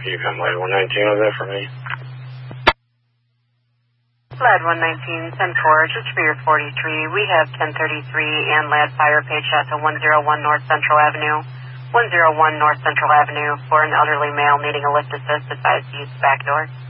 You got Lad 119 over there for me? Lad 119, 10-4, just for your 43. We have 1033 and Lad Fire page shot to 101 North Central Avenue. 101 North Central Avenue for an elderly male needing a lift assist. Advised to use the back door.